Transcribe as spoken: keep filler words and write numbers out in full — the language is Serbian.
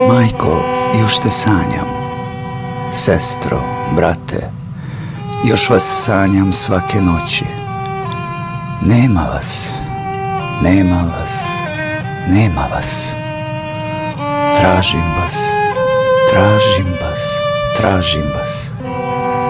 Majko, još te sanjam. Sestro, brate, još vas sanjam svake noći. Nema vas, nema vas, nema vas. Tražim vas, tražim vas, tražim vas.